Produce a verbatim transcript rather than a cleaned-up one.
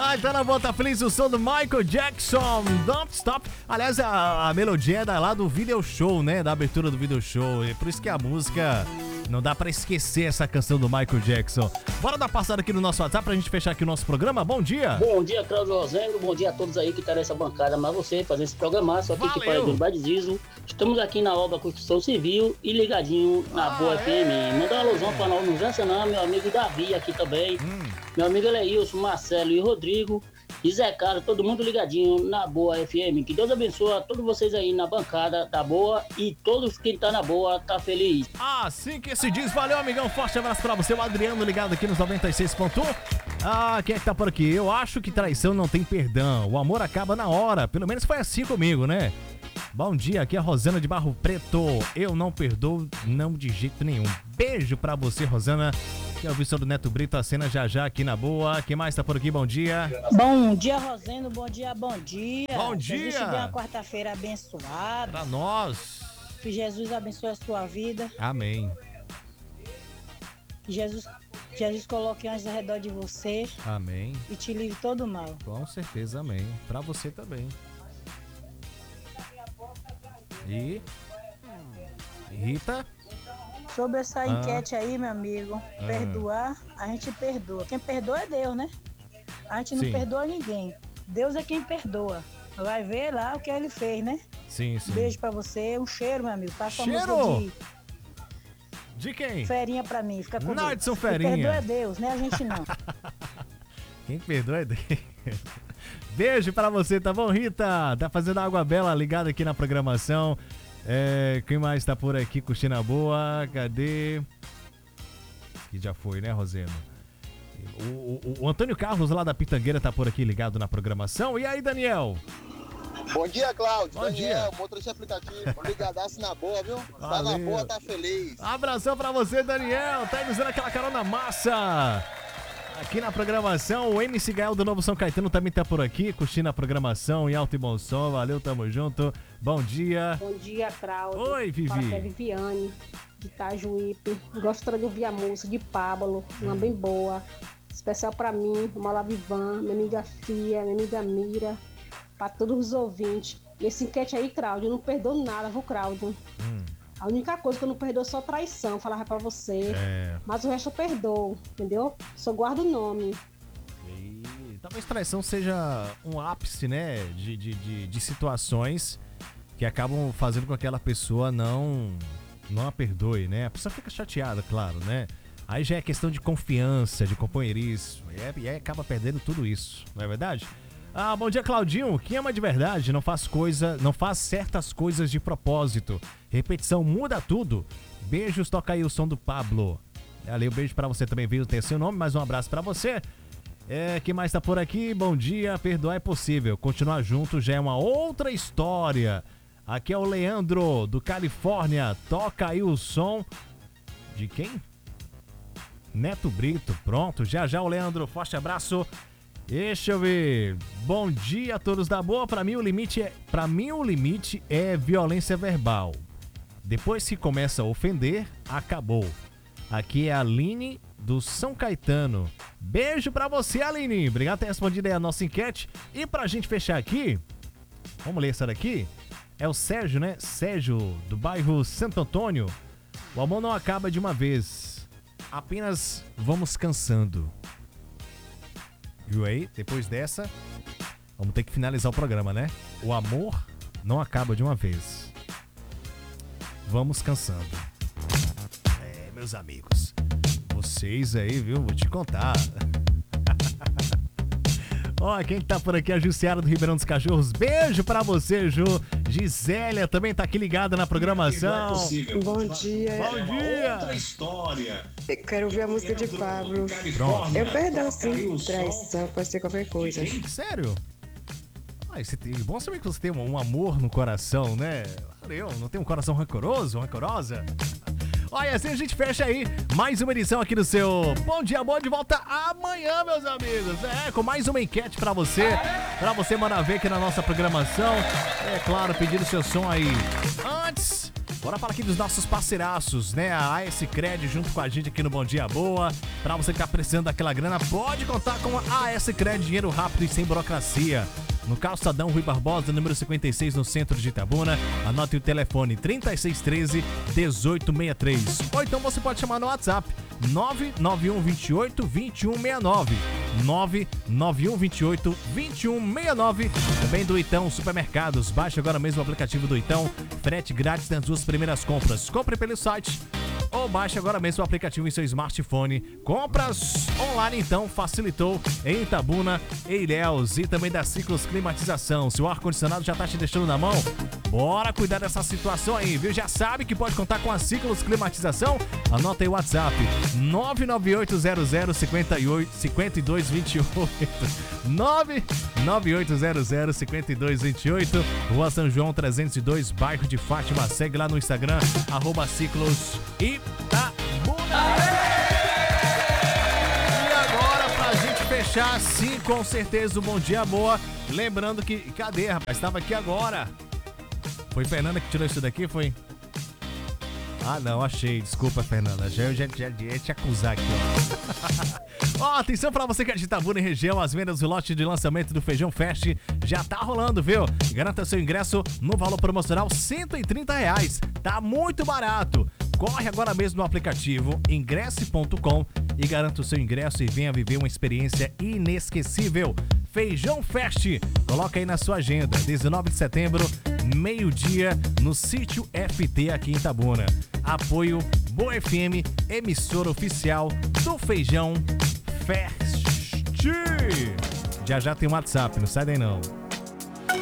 Ah, tá na volta feliz o som do Michael Jackson, Don't Stop. Aliás, a, a melodia é da, lá do video show, né? Da abertura do video show. E por isso que a música... Não dá pra esquecer essa canção do Michael Jackson. Bora dar passada aqui no nosso WhatsApp pra gente fechar aqui o nosso programa. Bom dia. Bom dia, Cláudio Rosendo. Bom dia a todos aí que estão nessa bancada. Mas você fazer esse programa, só aqui que fala do Badizismo. Estamos aqui na obra Construção Civil e ligadinho na ah, Boa é. F M. Manda uma alusão pra nós, não vença não, meu amigo Davi aqui também. Hum. Meu amigo Eleilson, Marcelo e Rodrigo. E Zé Cara, todo mundo ligadinho na Boa F M. Que Deus abençoe a todos vocês aí na bancada da Boa e todos quem tá na Boa tá feliz. Assim que se diz, valeu amigão, forte abraço pra você, o Adriano ligado aqui nos noventa e seis ponto um. Ah, quem é que tá por aqui? Eu acho que traição não tem perdão, o amor acaba na hora, pelo menos foi assim comigo, né? Bom dia, aqui é a Rosana de Barro Preto, eu não perdoo, não de jeito nenhum. Beijo pra você, Rosana. Que é o Vício do Neto Brito, a cena já já aqui na Boa. Quem mais tá por aqui? Bom dia. Bom dia, Rosendo. Bom dia, bom dia. Bom dia. Que Jesus te dê uma quarta-feira abençoada. Pra nós. Que Jesus abençoe a sua vida. Amém. Que Jesus, Jesus coloque anjos ao redor de você. Amém. E te livre todo o mal. Com certeza, amém. Pra você também. E... Rita... Sobre essa ah. enquete aí, meu amigo, ah. perdoar, a gente perdoa. Quem perdoa é Deus, né? A gente não sim. perdoa ninguém. Deus é quem perdoa. Vai ver lá o que ele fez, né? Sim, sim. Beijo pra você, um cheiro, meu amigo. Passa cheiro? A música de... de quem? Ferinha pra mim, fica com Deus. Quem Ferinha. perdoa é Deus, né? A gente não. Quem perdoa é Deus. Beijo pra você, tá bom, Rita? Tá fazendo água bela ligada aqui na programação. É, quem mais tá por aqui curtindo a Boa? Cadê? Que já foi, né, Roseno? O, o, o Antônio Carlos lá da Pitangueira tá por aqui ligado na programação. E aí, Daniel? Bom dia, Cláudio. Bom Daniel, dia. Motorista aplicativo. Ligadaço na Boa, viu? Tá na Boa, tá feliz. Abração pra você, Daniel. Tá indo usando aquela carona massa. Aqui na programação, o M C Gael do Novo São Caetano também tá por aqui, curtindo a programação em alto e bom som. Valeu, tamo junto. Bom dia. Bom dia, Cláudio. Oi, Vivi. Fala que é Viviane, de Itajuípe. Gosto de ouvir a música de Pablo, uma bem boa. Especial pra mim, uma Lavivan, minha amiga Fia, minha amiga Mira, pra todos os ouvintes. E esse enquete aí, Cláudio, eu não perdoo nada, viu, Cláudio? Hum. A única coisa que eu não perdoo é só traição, falava pra você. É. Mas o resto eu perdoo, entendeu? Só guardo o nome. E talvez traição seja um ápice, né? De, de, de, de situações que acabam fazendo com que aquela pessoa não, não a perdoe, né? A pessoa fica chateada, claro, né? Aí já é questão de confiança, de companheirismo. E, é, e aí acaba perdendo tudo isso, não é verdade? Ah, bom dia, Claudinho. Quem ama de verdade não faz coisa, não faz certas coisas de propósito. Repetição muda tudo. Beijos, toca aí o som do Pablo. Ali, um beijo pra você também, veio ter seu nome, mais um abraço pra você. É, quem mais tá por aqui? Bom dia, perdoar é possível. Continuar junto já é uma outra história. Aqui é o Leandro, do Califórnia. Toca aí o som de quem? Neto Brito. Pronto, já já o Leandro. Forte abraço. Deixa eu ver. Bom dia a todos da Boa. Pra mim o limite é, pra mim o limite é violência verbal. Depois que começa a ofender, acabou. Aqui é a Aline do São Caetano. Beijo pra você, Aline. Obrigado por ter respondido aí a nossa enquete. E pra gente fechar aqui, vamos ler essa daqui. É o Sérgio, né? Sérgio do bairro Santo Antônio. O amor não acaba de uma vez. Apenas vamos cansando. Viu aí? Depois dessa, vamos ter que finalizar o programa, né? O amor não acaba de uma vez. Vamos cansando. É, meus amigos. Vocês aí, viu? Vou te contar. Ó, quem tá por aqui é a Jussiara do Ribeirão dos Cachorros. Beijo pra você, Ju. Gisélia também tá aqui ligada na programação. É Bom dia. Bom dia. Outra história. Eu quero ouvir a música de Pablo. Pronto. Eu perdoo sim, traição, pode ser qualquer coisa. Sério? Ah, esse, é bom saber que você tem um, um amor no coração, né? Eu não tenho um coração rancoroso, rancorosa. Olha, assim a gente fecha aí mais uma edição aqui do seu Bom Dia Boa, de volta amanhã, meus amigos. É, com mais uma enquete pra você, pra você mandar ver aqui na nossa programação. É claro, pedindo seu som aí antes Bora falar aqui dos nossos parceiraços, né? A AS Cred junto com a gente aqui no Bom Dia Boa. Pra você que tá precisando daquela grana, pode contar com a AS Cred, dinheiro rápido e sem burocracia. No Calçadão Rui Barbosa, número cinquenta e seis, no centro de Itabuna. Anote o telefone trinta e seis treze, dezoito sessenta e três. Ou então você pode chamar no WhatsApp nove nove um dois oito, dois um seis nove. nove nove um dois oito, dois um seis nove. Também do Itão Supermercados. Baixe agora mesmo o aplicativo do Itão. Frete grátis nas duas primeiras compras. Compre pelo site ou baixe agora mesmo o aplicativo em seu smartphone. Compras online, então, facilitou em Itabuna, Ilhéus e também da Ciclos Climatização. Se o ar-condicionado já tá te deixando na mão, bora cuidar dessa situação aí, viu? Já sabe que pode contar com a Ciclos Climatização? Anota aí o WhatsApp, nove nove oito zero zero cinco oito, cinco dois dois oito. nove nove oito zero zero cinco dois dois oito. Rua São João trezentos e dois, bairro de Fátima. Segue lá no Instagram, arroba Ciclos Itabuna. E agora, pra gente fechar, sim, com certeza, o Bom Dia Boa. Lembrando que, cadê, rapaz? Estava aqui agora. Foi Fernanda que tirou isso daqui, foi? Ah, não, achei. Desculpa, Fernanda. Já eu já, já, já ia te acusar aqui, ó. Ó, atenção pra você que é de Itabuna e região. As vendas do lote de lançamento do Feijão Fest já tá rolando, viu? Garanta seu ingresso no valor promocional cento e trinta reais. Tá muito barato. Corre agora mesmo no aplicativo ingresse ponto com e garanta o seu ingresso e venha viver uma experiência inesquecível. Feijão Fest. Coloca aí na sua agenda. dezenove de setembro, meio-dia, no Sítio F T aqui em Itabuna. Apoio Boa F M, emissora oficial do Feijão Fest. Já já tem um WhatsApp, não sai daí não.